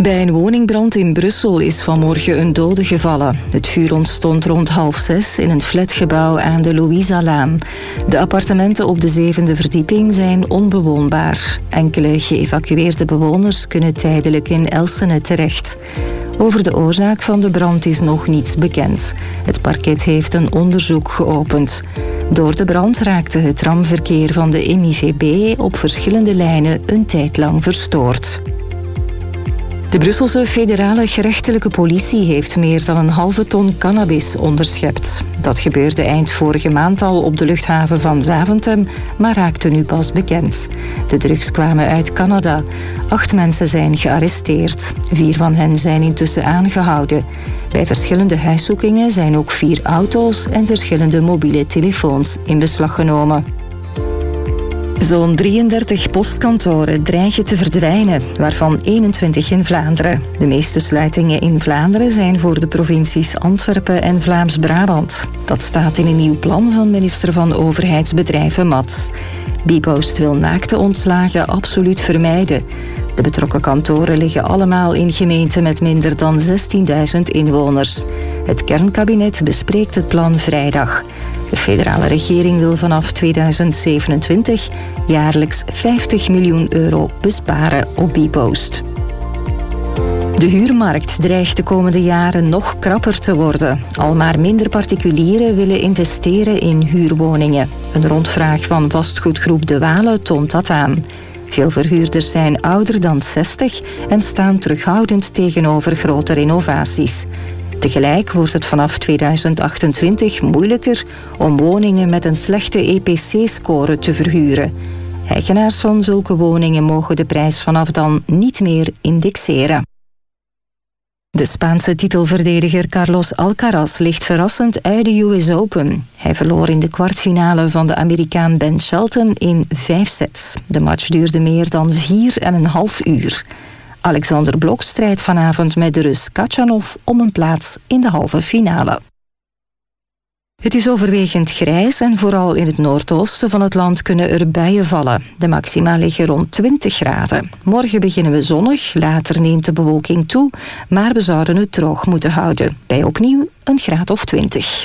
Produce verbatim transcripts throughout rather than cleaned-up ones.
Bij een woningbrand in Brussel is vanmorgen een dode gevallen. Het vuur ontstond rond half zes in een flatgebouw aan de Louisa-laan. De appartementen op de zevende verdieping zijn onbewoonbaar. Enkele geëvacueerde bewoners kunnen tijdelijk in Elsene terecht. Over de oorzaak van de brand is nog niets bekend. Het parket heeft een onderzoek geopend. Door de brand raakte het tramverkeer van de M I V B op verschillende lijnen een tijd lang verstoord. De Brusselse federale gerechtelijke politie heeft meer dan een halve ton cannabis onderschept. Dat gebeurde eind vorige maand al op de luchthaven van Zaventem, maar raakte nu pas bekend. De drugs kwamen uit Canada. Acht mensen zijn gearresteerd. Vier van hen zijn intussen aangehouden. Bij verschillende huiszoekingen zijn ook vier auto's en verschillende mobiele telefoons in beslag genomen. Zo'n drieëndertig postkantoren dreigen te verdwijnen, waarvan eenentwintig in Vlaanderen. De meeste sluitingen in Vlaanderen zijn voor de provincies Antwerpen en Vlaams-Brabant. Dat staat in een nieuw plan van minister van Overheidsbedrijven Mats. Bpost wil naakte ontslagen absoluut vermijden. De betrokken kantoren liggen allemaal in gemeenten met minder dan zestienduizend inwoners. Het kernkabinet bespreekt het plan vrijdag. De federale regering wil vanaf tweeduizend zevenentwintig jaarlijks vijftig miljoen euro besparen op Bpost. De huurmarkt dreigt de komende jaren nog krapper te worden. Al maar minder particulieren willen investeren in huurwoningen. Een rondvraag van vastgoedgroep De Walen toont dat aan. Veel verhuurders zijn ouder dan zestig en staan terughoudend tegenover grote renovaties. Tegelijk wordt het vanaf tweeduizend achtentwintig moeilijker om woningen met een slechte E P C-score te verhuren. Eigenaars van zulke woningen mogen de prijs vanaf dan niet meer indexeren. De Spaanse titelverdediger Carlos Alcaraz ligt verrassend uit de U S Open. Hij verloor in de kwartfinale van de Amerikaan Ben Shelton in vijf sets. De match duurde meer dan vier en een half uur. Alexander Blok strijdt vanavond met de Rus Khachanov om een plaats in de halve finale. Het is overwegend grijs en vooral in het noordoosten van het land kunnen er buien vallen. De maxima liggen rond twintig graden. Morgen beginnen we zonnig, later neemt de bewolking toe, maar we zouden het droog moeten houden. Bij opnieuw een graad of twintig.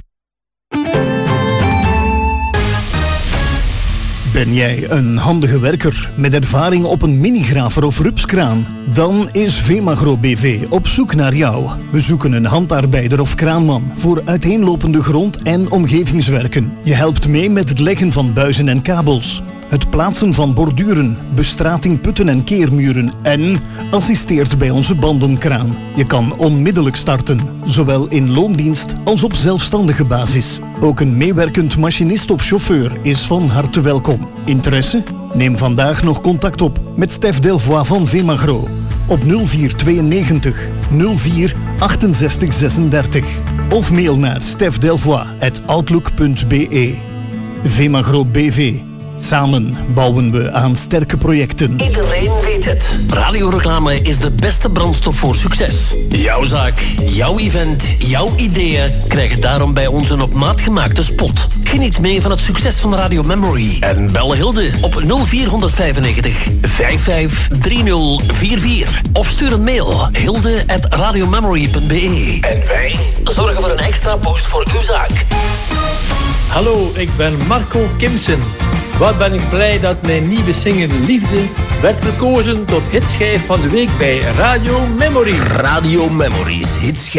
Ben jij een handige werker met ervaring op een minigraver of rupskraan? Dan is Vemagro B V op zoek naar jou. We zoeken een handarbeider of kraanman voor uiteenlopende grond- en omgevingswerken. Je helpt mee met het leggen van buizen en kabels, het plaatsen van borduren, bestrating putten en keermuren en assisteert bij onze bandenkraan. Je kan onmiddellijk starten, zowel in loondienst als op zelfstandige basis. Ook een meewerkend machinist of chauffeur is van harte welkom. Interesse? Neem vandaag nog contact op met Stef Delvoye van Vemagro op nul vier tweeënnegentig nul vier achtenzestig zesendertig of mail naar stefdelvoye at outlook punt b e. Vemagro B V. Samen bouwen we aan sterke projecten. Iedereen weet het. Radioreclame is de beste brandstof voor succes. Jouw zaak, jouw event, jouw ideeën krijgen daarom bij ons een op maat gemaakte spot. Geniet mee van het succes van Radio Memory. En bel Hilde op nul vier vijfennegentig vijf vijf drie nul vier vier. Of stuur een mail hilde at radiomemory punt b e. En wij zorgen voor een extra boost voor uw zaak. Hallo, ik ben Marco Kimsen. Wat ben ik blij dat mijn nieuwe single Liefde werd verkozen tot hitschijf van de week bij Radio Memory. Radio Memories hitschijf.